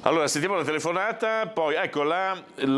Allora, sentiamo la telefonata, poi ecco la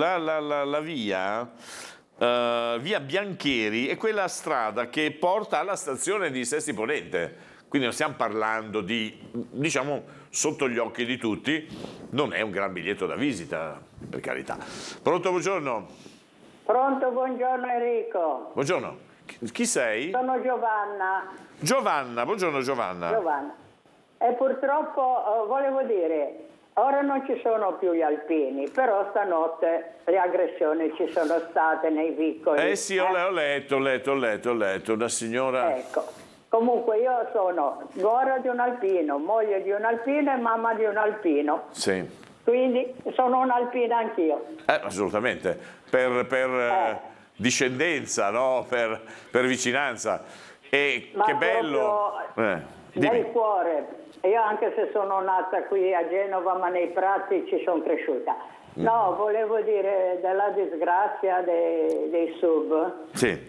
via, via Biancheri è quella strada che porta alla stazione di Sesti Ponente, quindi non stiamo parlando di, diciamo, sotto gli occhi di tutti, non è un gran biglietto da visita, per carità. Pronto, buongiorno. Pronto, buongiorno Enrico. Buongiorno, chi sei? Sono Giovanna. Giovanna, buongiorno Giovanna. Giovanna. E purtroppo volevo dire, ora non ci sono più gli alpini, però stanotte le aggressioni ci sono state nei vicoli. Sì, ho letto, una signora... Ecco, comunque io sono nuora di un alpino, moglie di un alpino e mamma di un alpino. Sì. Quindi sono un'alpina anch'io. Assolutamente, per discendenza, no? per vicinanza. E ma che bello! Nel cuore. Io anche se sono nata qui a Genova, ma nei prati ci sono cresciuta. No, volevo dire della disgrazia dei sub. Sì.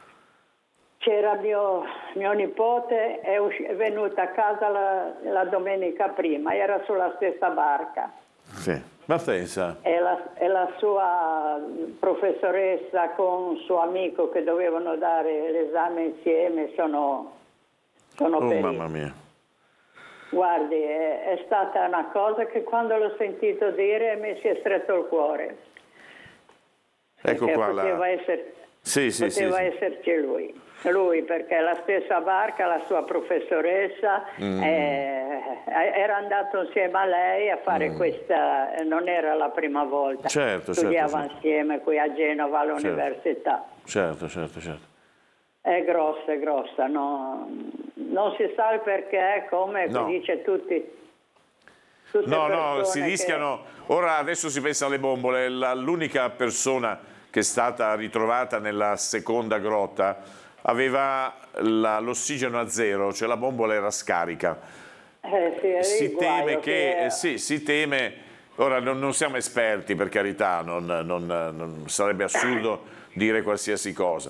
C'era mio nipote, è venuta a casa la domenica prima, era sulla stessa barca. Sì, ma pensa. E la sua professoressa con un suo amico che dovevano dare l'esame insieme sono periti. Mamma mia. Guardi, è stata una cosa che quando l'ho sentito dire mi si è stretto il cuore. Ecco perché qua poteva esserci lui, perché la stessa barca, la sua professoressa era andato insieme a lei a fare questa, non era la prima volta, studiava insieme qui a Genova all'università. Certo. È grossa, no? Non si sa il perché, come dice tutte No, si rischiano. Ora adesso si pensa alle bombole, l'unica persona che è stata ritrovata nella seconda grotta aveva l'ossigeno a zero, cioè la bombola era scarica. Si teme, ora non siamo esperti per carità, non sarebbe assurdo dire qualsiasi cosa.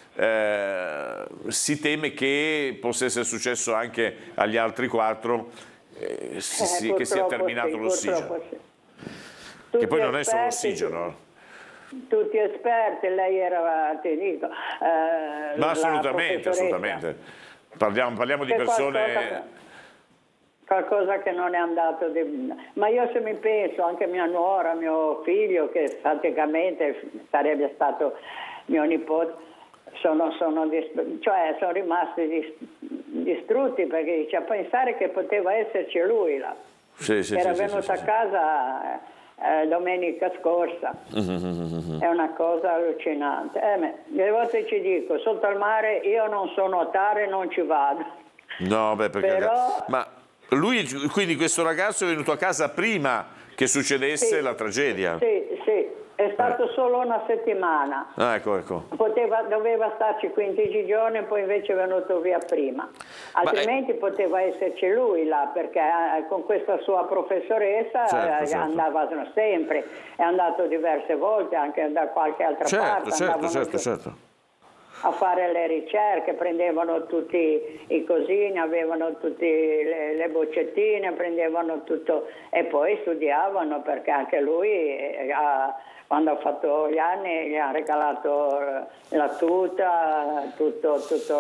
Si teme che possa essere successo anche agli altri 4 che sia terminato l'ossigeno. Che poi non è solo l'ossigeno. Tutti esperti, lei era, ti dico. Ma assolutamente. Parliamo di persone. Qualcosa che non è andato ma io se mi penso, anche mia nuora, mio figlio, che praticamente sarebbe stato mio nipote, sono rimasti distrutti, perché dice, a pensare che poteva esserci lui là. Era venuto a casa domenica scorsa. È una cosa allucinante. Le volte ci dico, sotto al mare io non so nuotare, non ci vado. No, ma lui, quindi questo ragazzo è venuto a casa prima che succedesse la tragedia? Sì, è stato solo una settimana. Ecco. Doveva starci 15 giorni, poi invece è venuto via prima. Altrimenti poteva esserci lui là, perché con questa sua professoressa andava sempre, è andato diverse volte anche da qualche altra parte. Certo. A fare le ricerche, prendevano tutti i cosini, avevano tutte le boccettine, prendevano tutto e poi studiavano, perché anche lui quando ha fatto gli anni gli ha regalato la tuta, tutto.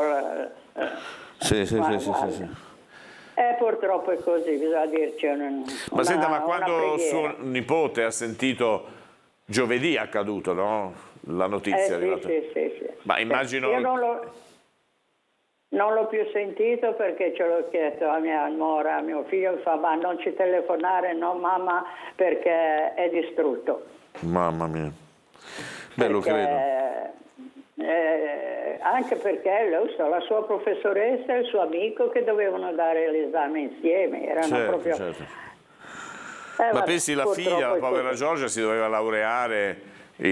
Sì. Purtroppo è così, bisogna dirci ma quando suo nipote ha sentito giovedì accaduto, no? La notizia è arrivata. Sì. Ma immagino. Io non l'ho più sentito, perché ce l'ho chiesto a mia nuora, a mio figlio, fa, ma non ci telefonare, no mamma, perché è distrutto. Mamma mia. Lo credo. Anche perché la sua professoressa e il suo amico che dovevano dare l'esame insieme, erano proprio. Certo. Ma pensi, la figlia, la povera Giorgia, si doveva laureare